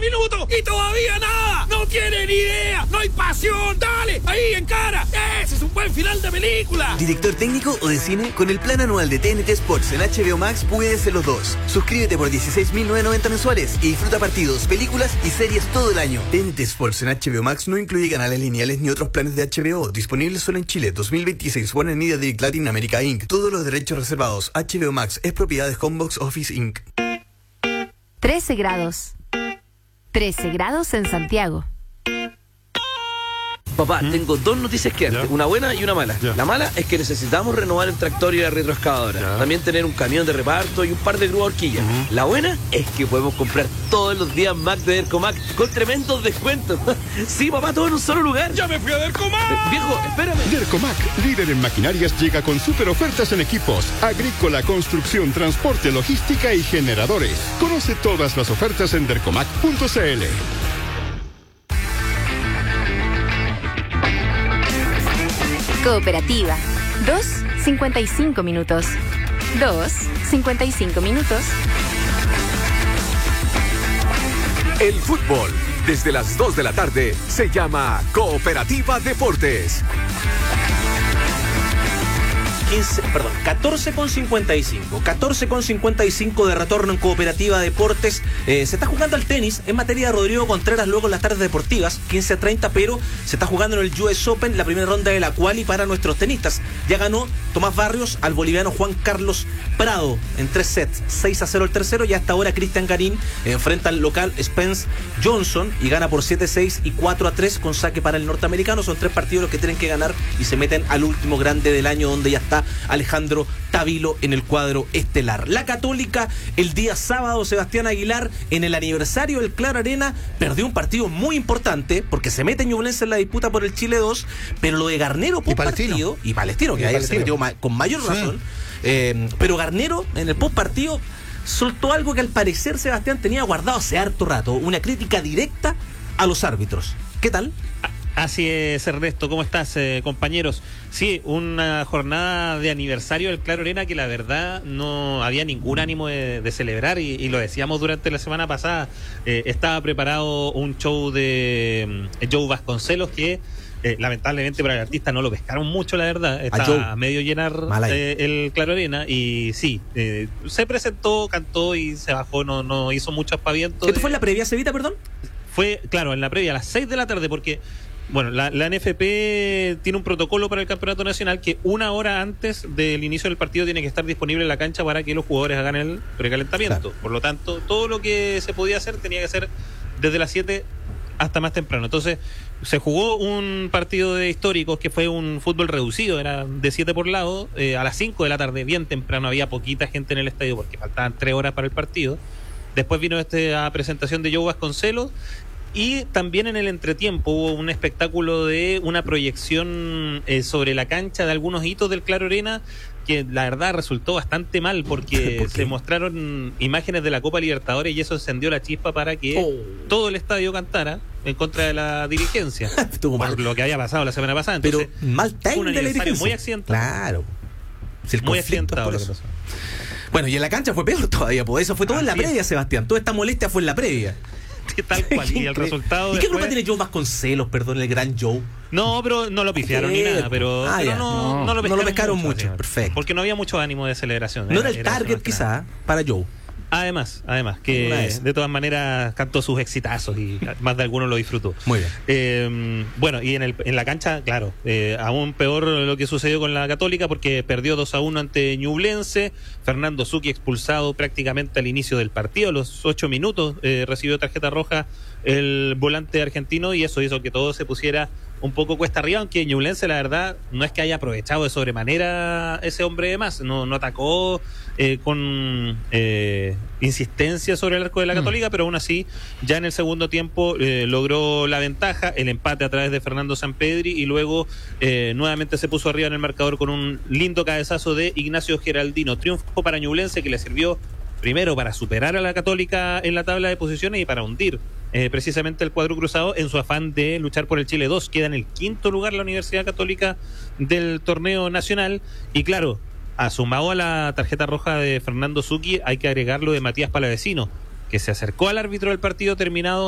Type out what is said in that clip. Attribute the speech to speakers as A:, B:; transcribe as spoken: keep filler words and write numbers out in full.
A: minutos y todavía nada. No tienen idea, no hay pasión. Dale, ahí encara. Ese es un buen final de película.
B: ¿Director técnico o de cine? Con el plan anual de T N T Sports en H B O Max puedes ser los dos. Suscríbete por dieciséis mil novecientos noventa mensuales y disfruta partidos, películas y series todo el año. T N T Sports en H B O Max no incluye canales lineales ni otros planes de H B O. Disponible solo en Chile. dos mil veintiséis. Warner Media Direct Latin America incorporated. Todos los derechos reservados. H B O Max es propiedad de Homebox Office incorporated.
C: trece grados. trece grados en Santiago.
D: Papá, ¿Mm? tengo dos noticias que darte, una buena y una mala. Ya. La mala es que necesitamos renovar el tractor y la retroexcavadora. Ya. También tener un camión de reparto y un par de grúas horquillas. Uh-huh. La buena es que podemos comprar todos los días Mac de Dercomac con tremendos descuentos. Sí, papá, todo en un solo lugar.
A: ¡Ya me fui a Dercomac!
D: Eh, viejo, espérame.
E: Dercomac, líder en maquinarias, llega con super ofertas en equipos, agrícola, construcción, transporte, logística y generadores. Conoce todas las ofertas en dercomac punto c l.
C: Cooperativa. dos cincuenta y cinco minutos. dos cincuenta y cinco minutos.
F: El fútbol, desde las dos de la tarde, se llama Cooperativa Deportes.
G: quince, perdón, catorce con cincuenta y cinco. catorce con cincuenta y cinco de retorno en Cooperativa Deportes. Eh, se está jugando al tenis en materia de Rodrigo Contreras luego en las tardes deportivas, quince a treinta, pero se está jugando en el U S Open la primera ronda de la quali para nuestros tenistas. Ya ganó Tomás Barrios al boliviano Juan Carlos Prado en tres sets, seis a cero el tercero, y hasta ahora Cristian Garín enfrenta al local Spence Johnson y gana por siete a seis y cuatro a tres con saque para el norteamericano. Son tres partidos los que tienen que ganar y se meten al último grande del año, donde ya está Alejandro Tavilo en el cuadro estelar. La Católica el día sábado, Sebastián Aguilar, en el aniversario del Claro Arena, perdió un partido muy importante porque se mete Ñublense en la disputa por el Chile dos, pero lo de Garnero post partido y Palestino, que ahí se metió ma- con mayor razón, sí. eh, pero Garnero en el post partido soltó algo que al parecer Sebastián tenía guardado hace harto rato, una crítica directa a los árbitros. ¿Qué tal?
H: Así es, Ernesto, ¿cómo estás, eh, compañeros? Sí, una jornada de aniversario del Claro Arena que la verdad no había ningún ánimo de, de celebrar y, y lo decíamos durante la semana pasada. Eh, estaba preparado un show de eh, Joe Vasconcelos que eh, lamentablemente para el artista no lo pescaron mucho, la verdad. Está a medio llenar eh, el Claro Arena y sí, eh, se presentó, cantó y se bajó, no, no hizo mucho aspaviento.
G: ¿Esto de... fue en la previa, Cevita, perdón?
H: Fue, claro, en la previa a las seis de la tarde porque... Bueno, la, la N F P tiene un protocolo para el campeonato nacional que una hora antes del inicio del partido tiene que estar disponible en la cancha para que los jugadores hagan el precalentamiento. Claro. Por lo tanto, todo lo que se podía hacer tenía que ser desde las siete hasta más temprano. Entonces, se jugó un partido de históricos que fue un fútbol reducido, era de siete por lado, eh, a las cinco de la tarde, bien temprano, había poquita gente en el estadio porque faltaban tres horas para el partido. Después vino esta presentación de Joe Vasconcelos. Y también en el entretiempo hubo un espectáculo de una proyección eh, sobre la cancha de algunos hitos del Claro Arena que la verdad resultó bastante mal porque ¿Por se mostraron imágenes de la Copa Libertadores y eso encendió la chispa para que oh. todo el estadio cantara en contra de la dirigencia. Estuvo mal. Por lo que había pasado la semana pasada. Entonces,
G: pero mal time de la dirigencia.
H: Muy accidentado.
G: Claro.
H: Si el muy accidentado. Lo
G: bueno, y en la cancha fue peor todavía, pues eso fue todo Así en la previa, es. Sebastián. Toda esta molestia fue en la previa.
H: Tal cual, y el resultado.
G: ¿Y qué
H: después...
G: culpa tiene Joe Vasconcelos, perdón, el gran Joe?
H: No, pero no lo pifiaron ni nada, pero,
G: ah,
H: pero no, no, no lo pescaron,
G: no lo pescaron
H: mucho,
G: mucho. Perfecto.
H: Porque no había mucho ánimo de celebración.
G: No era, era el era target quizá para Joe.
H: Además, además, que de todas maneras cantó sus exitazos y más de alguno lo disfrutó.
G: Muy bien.
H: Eh, bueno, y en, el, en la cancha, claro, eh, aún peor lo que sucedió con la Católica porque perdió dos a uno ante Ñublense. Fernando Zucchi expulsado prácticamente al inicio del partido, a los ocho minutos eh, recibió tarjeta roja el volante argentino y eso hizo que todo se pusiera un poco cuesta arriba, aunque Ñublense la verdad no es que haya aprovechado de sobremanera ese hombre de más, no, no atacó eh, con eh, insistencia sobre el arco de la Católica, mm. pero aún así ya en el segundo tiempo eh, logró la ventaja, el empate a través de Fernando Sampedri y luego eh, nuevamente se puso arriba en el marcador con un lindo cabezazo de Ignacio Geraldino. Triunfo para Ñublense que le sirvió primero para superar a la Católica en la tabla de posiciones y para hundir eh, precisamente el cuadro cruzado en su afán de luchar por el Chile dos. Queda en el quinto lugar la Universidad Católica del torneo nacional y claro, asumado a la tarjeta roja de Fernando Zucchi hay que agregar lo de Matías Palavecino, que se acercó al árbitro del partido terminado